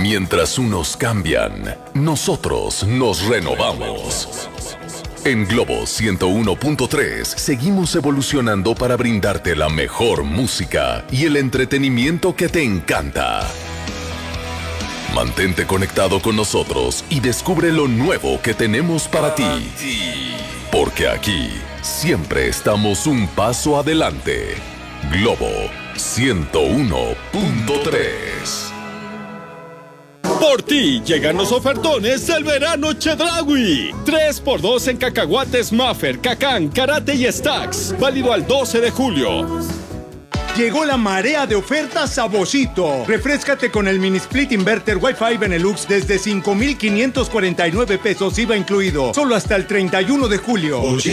Mientras unos cambian, nosotros nos renovamos. En Globo 101.3 seguimos evolucionando para brindarte la mejor música y el entretenimiento que te encanta. Mantente conectado con nosotros y descubre lo nuevo que tenemos para ti. Porque aquí siempre estamos un paso adelante. Globo 101.3. Por ti llegan los ofertones del verano Chedraui. 3x2 en cacahuates Maffer, Cacán, Karate y Stacks. Válido al 12 de julio. Llegó la marea de ofertas a Boschito. Refréscate con el mini split inverter Wi-Fi Benelux desde 5,549 pesos IVA incluido. Solo hasta el 31 de julio.